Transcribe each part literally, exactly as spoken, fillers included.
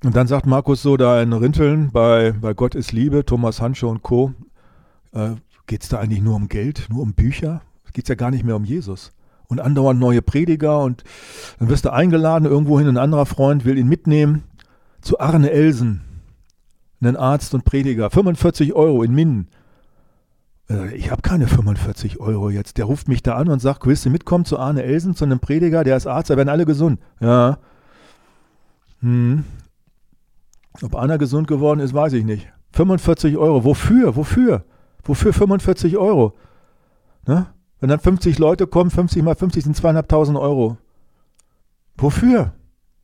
Und dann sagt Markus so da in Rinteln bei, bei Gott ist Liebe, Thomas Hansche und Co., äh, geht es da eigentlich nur um Geld, nur um Bücher? Geht es ja gar nicht mehr um Jesus. Und andauernd neue Prediger und dann wirst du eingeladen irgendwohin, ein anderer Freund will ihn mitnehmen zu Arne Elsen, einen Arzt und Prediger, fünfundvierzig Euro in Minden. Äh, ich habe keine fünfundvierzig Euro jetzt. Der ruft mich da an und sagt, willst du mitkommen zu Arne Elsen, zu einem Prediger, der ist Arzt, da werden alle gesund. Ja. Hm. Ob einer gesund geworden ist, weiß ich nicht. fünfundvierzig Euro, wofür, wofür? Wofür fünfundvierzig Euro? Ne? Wenn dann fünfzig Leute kommen, fünfzig mal fünfzig sind zweieinhalbtausend Euro. Wofür?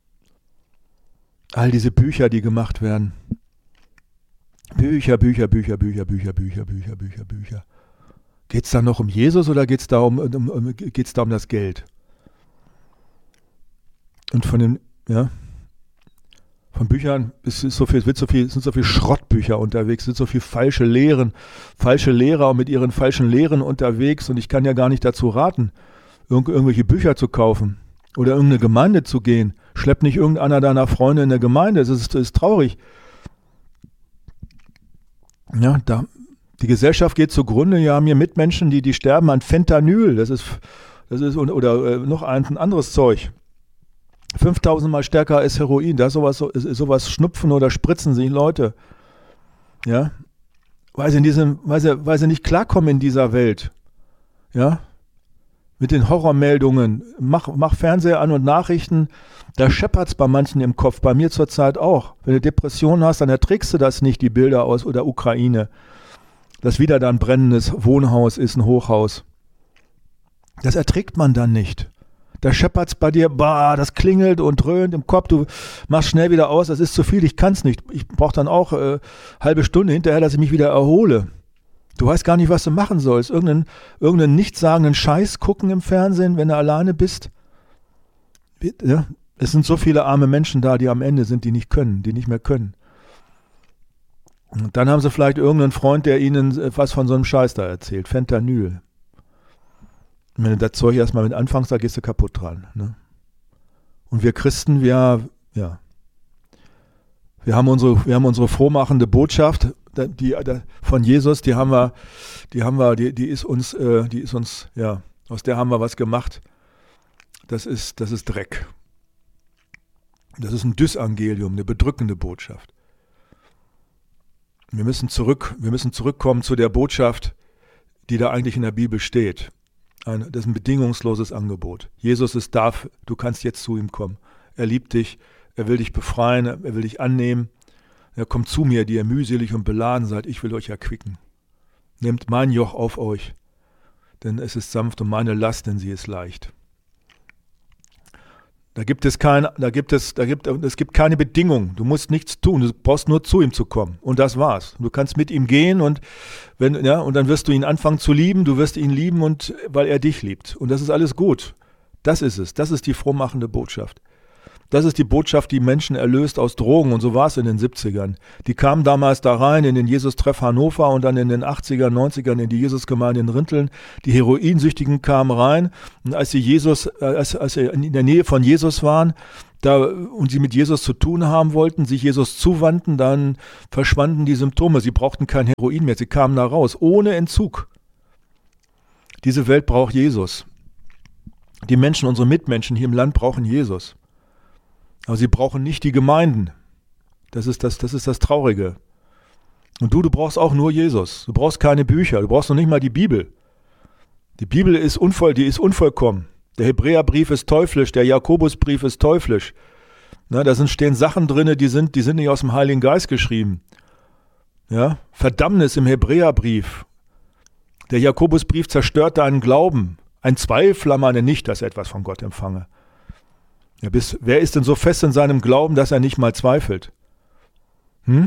All diese Bücher, die gemacht werden. Bücher, Bücher, Bücher, Bücher, Bücher, Bücher, Bücher, Bücher, Bücher. Geht es da noch um Jesus oder geht es da um, um, um, geht's da um das Geld? Und von den, ja, von Büchern ist, ist so viel, wird so viel, sind so viele Schrottbücher unterwegs, sind so viele falsche Lehren, falsche Lehrer mit ihren falschen Lehren unterwegs und ich kann ja gar nicht dazu raten, irg- irgendwelche Bücher zu kaufen oder irgendeine Gemeinde zu gehen. Schleppt nicht irgendeiner deiner Freunde in der Gemeinde, das ist, das ist traurig. Ja, da, die Gesellschaft geht zugrunde, ja, haben hier Mitmenschen, die, die sterben an Fentanyl, das ist, das ist, oder äh, noch ein, ein anderes Zeug. fünftausend Mal stärker als Heroin, da ist sowas, ist sowas schnupfen oder spritzen sich Leute. Ja, weil sie, in diesem, weil, sie, weil sie nicht klarkommen in dieser Welt. Ja, mit den Horrormeldungen. Mach, mach Fernseher an und Nachrichten, da scheppert es bei manchen im Kopf, bei mir zurzeit auch. Wenn du Depressionen hast, dann erträgst du das nicht, die Bilder aus der Ukraine. Dass wieder da ein brennendes Wohnhaus ist, ein Hochhaus. Das erträgt man dann nicht. Da scheppert es bei dir, bah, das klingelt und dröhnt im Kopf, du machst schnell wieder aus, das ist zu viel, ich kann es nicht. Ich brauche dann auch äh, halbe Stunde hinterher, dass ich mich wieder erhole. Du weißt gar nicht, was du machen sollst. Irgendeinen, irgendeinen nichtssagenden Scheiß gucken im Fernsehen, wenn du alleine bist. Ja, es sind so viele arme Menschen da, die am Ende sind, die nicht können, die nicht mehr können. Und dann haben sie vielleicht irgendeinen Freund, der ihnen was von so einem Scheiß da erzählt, Fentanyl. Und wenn du das Zeug erstmal mit anfängst, da gehst du kaputt dran. Ne? Und wir Christen, wir, ja, wir haben unsere, wir haben unsere frohmachende Botschaft, die, die von Jesus, die haben wir, die haben wir, die, die ist uns, äh, die ist uns, ja, aus der haben wir was gemacht. Das ist, das ist Dreck. Das ist ein Dysangelium, eine bedrückende Botschaft. Wir müssen zurück, wir müssen zurückkommen zu der Botschaft, die da eigentlich in der Bibel steht. Ein, das ist ein bedingungsloses Angebot. Jesus ist da, du kannst jetzt zu ihm kommen. Er liebt dich, er will dich befreien, er will dich annehmen. Er kommt zu mir, die ihr mühselig und beladen seid, ich will euch erquicken. Nehmt mein Joch auf euch, denn es ist sanft und meine Last, denn sie ist leicht. Da gibt es kein, da gibt es, da gibt, es gibt keine Bedingung. Du musst nichts tun. Du brauchst nur zu ihm zu kommen. Und das war's. Du kannst mit ihm gehen und wenn, ja, und dann wirst du ihn anfangen zu lieben. Du wirst ihn lieben und, weil er dich liebt. Und das ist alles gut. Das ist es. Das ist die frohmachende Botschaft. Das ist die Botschaft, die Menschen erlöst aus Drogen. Und so war es in den siebzigern. Die kamen damals da rein in den Jesus-Treff Hannover und dann in den achtzigern, neunzigern in die Jesusgemeinde in Rinteln. Die Heroinsüchtigen kamen rein. Und als sie Jesus, als, als sie in der Nähe von Jesus waren, da, und sie mit Jesus zu tun haben wollten, sich Jesus zuwandten, dann verschwanden die Symptome. Sie brauchten kein Heroin mehr. Sie kamen da raus, ohne Entzug. Diese Welt braucht Jesus. Die Menschen, unsere Mitmenschen hier im Land brauchen Jesus. Aber sie brauchen nicht die Gemeinden. Das ist das, das ist das Traurige. Und du, du brauchst auch nur Jesus. Du brauchst keine Bücher. Du brauchst noch nicht mal die Bibel. Die Bibel ist unvoll, die ist unvollkommen. Der Hebräerbrief ist teuflisch, der Jakobusbrief ist teuflisch. Na, da sind, stehen Sachen drin, die sind, die sind nicht aus dem Heiligen Geist geschrieben. Ja? Verdammnis im Hebräerbrief. Der Jakobusbrief zerstört deinen Glauben. Ein Zweifler meine nicht, dass er etwas von Gott empfange. Ja, bis, wer ist denn so fest in seinem Glauben, dass er nicht mal zweifelt? Hm?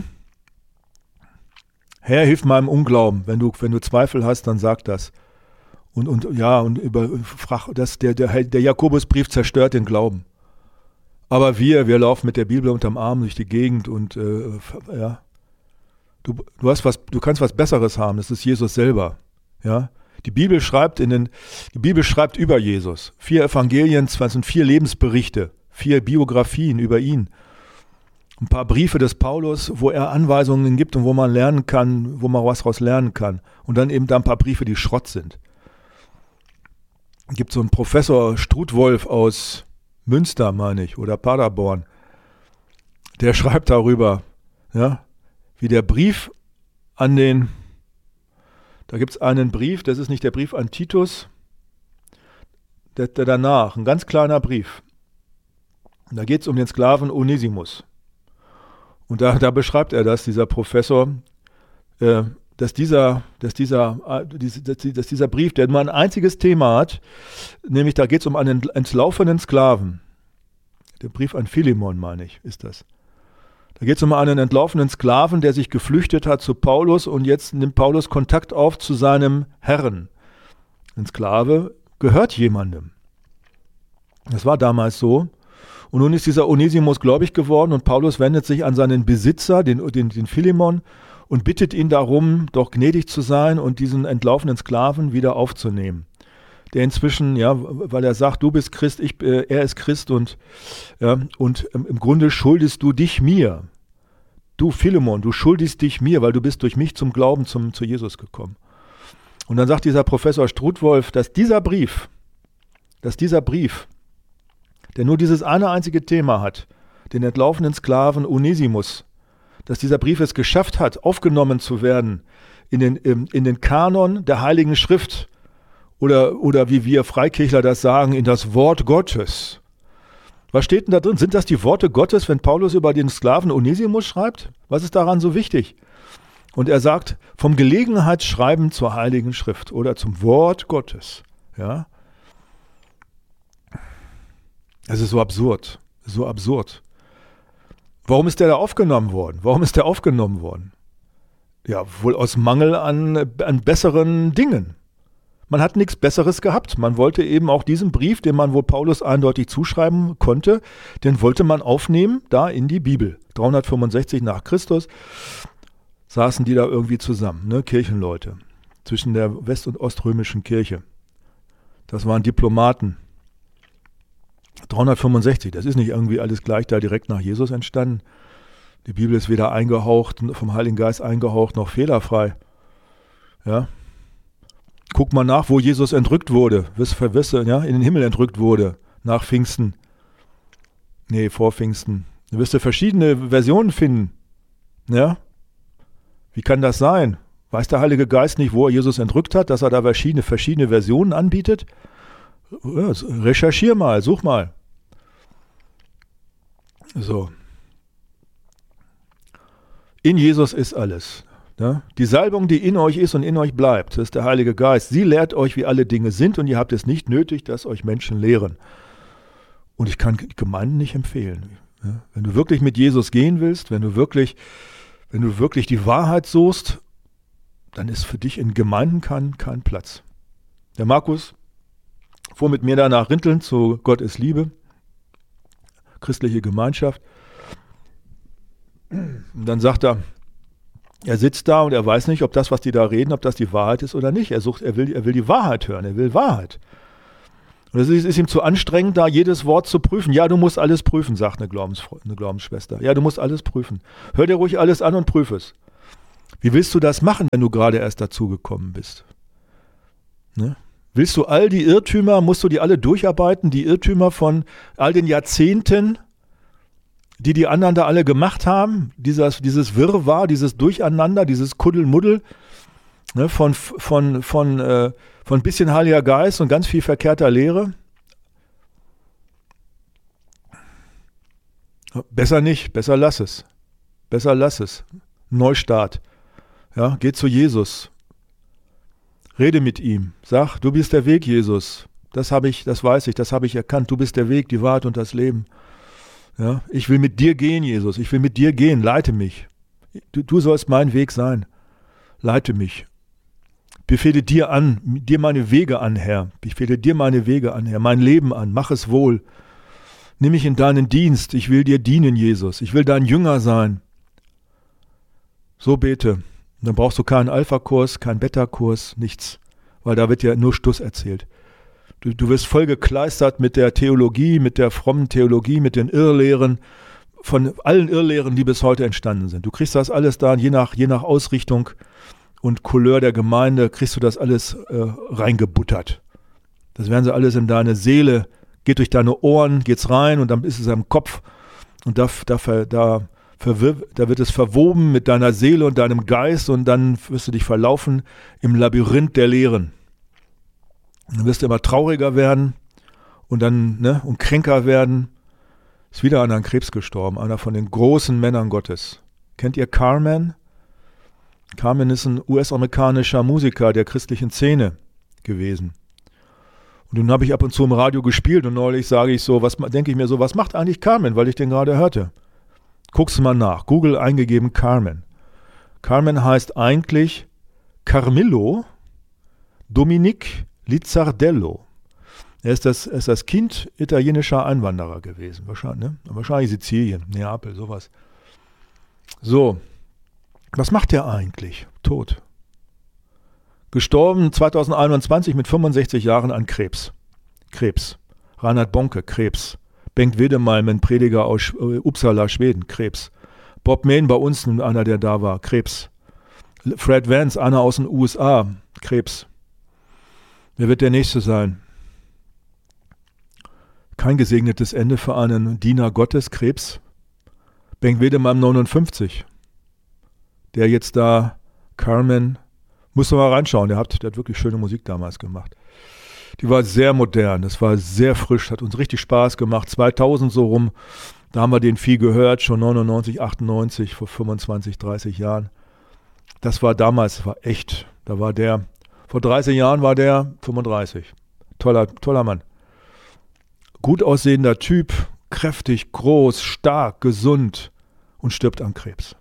Herr, hilf meinem Unglauben. Wenn du, wenn du Zweifel hast, dann sag das. Und, und ja, und über, frag, das, der, der, der Jakobusbrief zerstört den Glauben. Aber wir, wir laufen mit der Bibel unterm Arm durch die Gegend und äh, ja, du, du hast was, du kannst was Besseres haben. Das ist Jesus selber. Ja. Die Bibel schreibt in den, die Bibel schreibt über Jesus. Vier Evangelien, das sind vier Lebensberichte, vier Biografien über ihn. ein paar Briefe des Paulus, wo er Anweisungen gibt und wo man lernen kann, wo man was daraus lernen kann. Und dann eben da ein paar Briefe, die Schrott sind. Es gibt so einen Professor Strutwolf aus Münster, meine ich, oder Paderborn. Der schreibt darüber, ja, wie der Brief an den, da gibt es einen Brief, das ist nicht der Brief an Titus, der, der danach, ein ganz kleiner Brief. Da geht es um den Sklaven Onesimus. Und da, da beschreibt er das, dieser Professor, äh, dass, dieser, dass, dieser, äh, dass dieser Brief, der nur ein einziges Thema hat, nämlich da geht es um einen entlaufenen Sklaven. Der Brief an Philemon, meine ich, ist das. Da geht es um einen entlaufenen Sklaven, der sich geflüchtet hat zu Paulus und jetzt nimmt Paulus Kontakt auf zu seinem Herrn. Ein Sklave gehört jemandem. Das war damals so. Und nun ist dieser Onesimus gläubig geworden und Paulus wendet sich an seinen Besitzer, den, den, den Philemon, und bittet ihn darum, doch gnädig zu sein und diesen entlaufenen Sklaven wieder aufzunehmen. Der inzwischen, ja, weil er sagt, du bist Christ, ich, äh, er ist Christ und, ja, und ähm, im Grunde schuldest du dich mir. Du Philemon, du schuldest dich mir, weil du bist durch mich zum Glauben zum, zu Jesus gekommen. Und dann sagt dieser Professor Strutwolf, dass dieser Brief, dass dieser Brief, der nur dieses eine einzige Thema hat, den entlaufenen Sklaven Onesimus, dass dieser Brief es geschafft hat, aufgenommen zu werden in den, in den Kanon der Heiligen Schrift oder, oder wie wir Freikirchler das sagen, in das Wort Gottes. Was steht denn da drin? Sind das die Worte Gottes, wenn Paulus über den Sklaven Onesimus schreibt? Was ist daran so wichtig? Und er sagt, vom Gelegenheitsschreiben zur Heiligen Schrift oder zum Wort Gottes. Ja? Es ist so absurd, so absurd. Warum ist der da aufgenommen worden? Warum ist der aufgenommen worden? Ja, wohl aus Mangel an, an besseren Dingen. Man hat nichts Besseres gehabt. Man wollte eben auch diesen Brief, den man wohl Paulus eindeutig zuschreiben konnte, den wollte man aufnehmen, da in die Bibel. dreihundertfünfundsechzig nach Christus saßen die da irgendwie zusammen, ne, Kirchenleute, zwischen der west- und oströmischen Kirche. Das waren Diplomaten. dreihundertfünfundsechzig, das ist nicht irgendwie alles gleich da direkt nach Jesus entstanden. Die Bibel ist weder eingehaucht, vom Heiligen Geist eingehaucht, noch fehlerfrei. Ja. Guck mal nach, wo Jesus entrückt wurde, wirst verwissen, ja, in den Himmel entrückt wurde, nach Pfingsten. Nee, vor Pfingsten. Da wirst du verschiedene Versionen finden. Ja. Wie kann das sein? Weiß der Heilige Geist nicht, wo er Jesus entrückt hat, dass er da verschiedene, verschiedene Versionen anbietet? Ja, recherchier mal, such mal. So. In Jesus ist alles. Ja? Die Salbung, die in euch ist und in euch bleibt, das ist der Heilige Geist. Sie lehrt euch, wie alle Dinge sind und ihr habt es nicht nötig, dass euch Menschen lehren. Und ich kann Gemeinden nicht empfehlen. Ja? Wenn du wirklich mit Jesus gehen willst, wenn du wirklich, wenn du wirklich die Wahrheit suchst, dann ist für dich in Gemeinden kein, kein Platz. Der Markus fuhr mit mir da nach Rinteln zu Gott ist Liebe, christliche Gemeinschaft. Und dann sagt er, er sitzt da und er weiß nicht, ob das, was die da reden, ob das die Wahrheit ist oder nicht. Er sucht, er will, er will die Wahrheit hören, er will Wahrheit. Und es ist, ist ihm zu anstrengend, da jedes Wort zu prüfen. Ja, du musst alles prüfen, sagt eine, Glaubens, eine Glaubensschwester. Ja, du musst alles prüfen. Hör dir ruhig alles an und prüf es. Wie willst du das machen, wenn du gerade erst dazugekommen bist? Ne? Willst du all die Irrtümer, musst du die alle durcharbeiten, die Irrtümer von all den Jahrzehnten, die die anderen da alle gemacht haben, dieses, dieses Wirrwarr, dieses Durcheinander, dieses Kuddelmuddel, ne, von, von, von, äh, von ein bisschen Heiliger Geist und ganz viel verkehrter Lehre? Besser nicht, besser lass es. Besser lass es. Neustart. Ja, geh zu Jesus. Rede mit ihm. Sag, du bist der Weg, Jesus. Das habe ich, das weiß ich, das habe ich erkannt. Du bist der Weg, die Wahrheit und das Leben. Ja, ich will mit dir gehen, Jesus. Ich will mit dir gehen. Leite mich. Du, du sollst mein Weg sein. Leite mich. Befehle dir an, dir meine Wege an, Herr. Befehle dir meine Wege an, Herr. Mein Leben an. Mach es wohl. Nimm mich in deinen Dienst. Ich will dir dienen, Jesus. Ich will dein Jünger sein. So bete. Dann brauchst du keinen Alpha-Kurs, keinen Beta-Kurs, nichts. Weil da wird ja nur Stuss erzählt. Du, du wirst voll gekleistert mit der Theologie, mit der frommen Theologie, mit den Irrlehren von allen Irrlehren, die bis heute entstanden sind. Du kriegst das alles da, je nach, je nach Ausrichtung und Couleur der Gemeinde, kriegst du das alles äh, reingebuttert. Das werden sie alles in deine Seele, geht durch deine Ohren, geht's rein und dann ist es am Kopf und da, da, da, verwir- da wird es verwoben mit deiner Seele und deinem Geist und dann wirst du dich verlaufen im Labyrinth der Lehren. Dann wirst du immer trauriger werden und dann ne, und kränker werden. Ist wieder einer an Krebs gestorben, einer von den großen Männern Gottes. Kennt ihr Carmen? Carmen ist ein U S-amerikanischer Musiker der christlichen Szene gewesen. Und den habe ich ab und zu im Radio gespielt und neulich sage ich so, was denke ich mir so, was macht eigentlich Carmen, weil ich den gerade hörte. Guck's mal nach, Google eingegeben Carmen. Carmen heißt eigentlich Carmelo Dominique Lizzardello. Er ist das, er ist das Kind italienischer Einwanderer gewesen. Wahrscheinlich, ne? Wahrscheinlich Sizilien, Neapel, sowas. So, was macht der eigentlich? Tot. Gestorben zweitausendeinundzwanzig mit fünfundsechzig Jahren an Krebs. Krebs. Reinhard Bonke, Krebs. Bengt Wedemalm, ein Prediger aus Uppsala, Schweden, Krebs. Bob Main bei uns, einer, der da war, Krebs. Fred Vance, einer aus den U S A, Krebs. Wer wird der Nächste sein? Kein gesegnetes Ende für einen Diener Gottes, Krebs. Bengt Wedemalm, neunundfünfzig. Der jetzt da, Carmen, muss man mal reinschauen, der hat, der hat wirklich schöne Musik damals gemacht. Die war sehr modern, das war sehr frisch, hat uns richtig Spaß gemacht. zweitausend so rum, da haben wir den viel gehört, schon neunundneunzig, achtundneunzig, vor fünfundzwanzig, dreißig Jahren. Das war damals, das war echt, da war der, vor dreißig Jahren war der fünfunddreißig. Toller, toller Mann. Gut aussehender Typ, kräftig, groß, stark, gesund und stirbt an Krebs.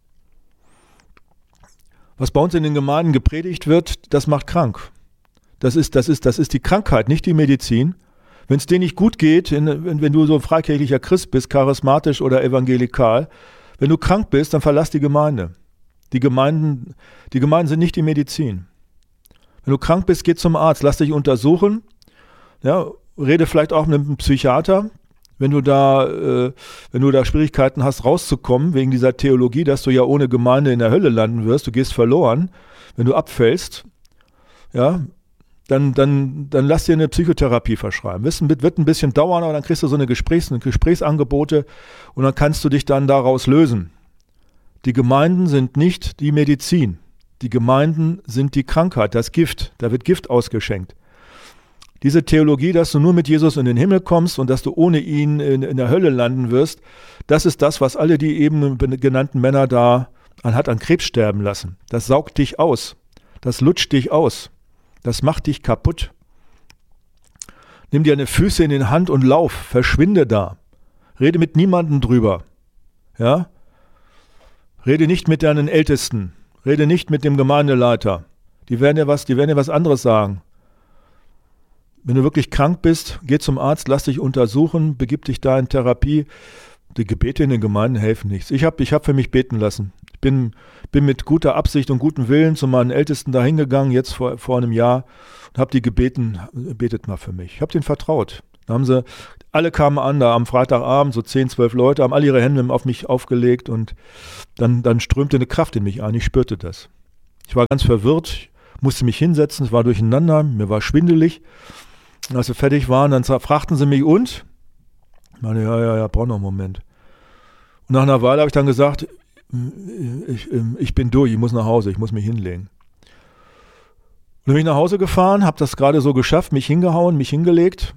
Was bei uns in den Gemeinden gepredigt wird, das macht krank. Das ist, das ist, das ist die Krankheit, nicht die Medizin. Wenn es dir nicht gut geht, in, wenn, wenn du so ein freikirchlicher Christ bist, charismatisch oder evangelikal, wenn du krank bist, dann verlass die Gemeinde. Die Gemeinden, die Gemeinden sind nicht die Medizin. Wenn du krank bist, geh zum Arzt, lass dich untersuchen. Ja, rede vielleicht auch mit einem Psychiater, wenn du da, äh, wenn du da Schwierigkeiten hast, rauszukommen, wegen dieser Theologie, dass du ja ohne Gemeinde in der Hölle landen wirst, du gehst verloren, wenn du abfällst, ja, dann, dann, dann lass dir eine Psychotherapie verschreiben. Wissen, wird ein bisschen dauern, aber dann kriegst du so eine Gesprächs-, eine Gesprächsangebote und dann kannst du dich dann daraus lösen. Die Gemeinden sind nicht die Medizin. Die Gemeinden sind die Krankheit, das Gift. Da wird Gift ausgeschenkt. Diese Theologie, dass du nur mit Jesus in den Himmel kommst und dass du ohne ihn in, in der Hölle landen wirst, das ist das, was alle die eben genannten Männer da an, hat an Krebs sterben lassen. Das saugt dich aus. Das lutscht dich aus. Das macht dich kaputt. Nimm dir deine Füße in die Hand und lauf. Verschwinde da. Rede mit niemandem drüber. Ja? Rede nicht mit deinen Ältesten. Rede nicht mit dem Gemeindeleiter. Die werden dir was, die werden dir was anderes sagen. Wenn du wirklich krank bist, geh zum Arzt, lass dich untersuchen, begib dich da in Therapie. Die Gebete in den Gemeinden helfen nichts. Ich habe ich hab für mich beten lassen. Ich bin, bin mit guter Absicht und gutem Willen zu meinen Ältesten da hingegangen, jetzt vor, vor einem Jahr, und habe die gebeten, betet mal für mich. Ich habe denen vertraut. Da haben sie, alle kamen an, da am Freitagabend, so zehn, zwölf Leute, haben alle ihre Hände auf mich aufgelegt und dann, dann strömte eine Kraft in mich ein. Ich spürte das. Ich war ganz verwirrt, musste mich hinsetzen, es war durcheinander, mir war schwindelig. Als wir fertig waren, dann fragten sie mich, und? Ich meine, ja, ja, ja, brauche noch einen Moment. Und nach einer Weile habe ich dann gesagt, ich, ich bin durch, ich muss nach Hause, ich muss mich hinlegen. Und dann bin ich nach Hause gefahren, habe das gerade so geschafft, mich hingehauen, mich hingelegt.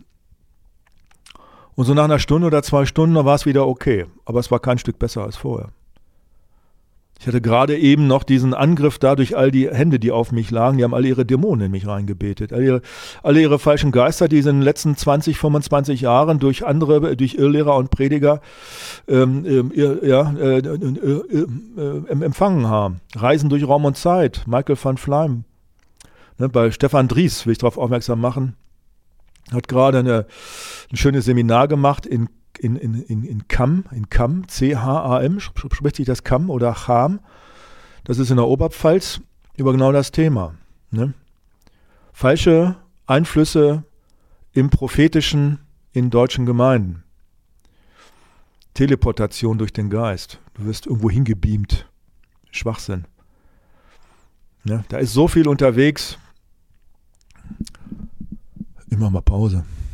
Und so nach einer Stunde oder zwei Stunden, da war es wieder okay. Aber es war kein Stück besser als vorher. Ich hatte gerade eben noch diesen Angriff da durch all die Hände, die auf mich lagen. Die haben alle ihre Dämonen in mich reingebetet. Alle ihre, alle ihre falschen Geister, die sie in den letzten zwanzig, fünfundzwanzig Jahren durch andere, durch Irrlehrer und Prediger ähm, äh, ja, äh, äh, äh, empfangen haben. Reisen durch Raum und Zeit. Michael van Fleim. Ne, bei Stefan Dries will ich darauf aufmerksam machen. Hat gerade eine, ein schönes Seminar gemacht in In, in, in, in Cham, in Cham, C H A M, spricht sich das Cham oder Cham, das ist in der Oberpfalz, über genau das Thema. Ne? Falsche Einflüsse im Prophetischen in deutschen Gemeinden. Teleportation durch den Geist. Du wirst irgendwo hingebeamt. Schwachsinn. Ja, da ist so viel unterwegs. Immer mal Pause.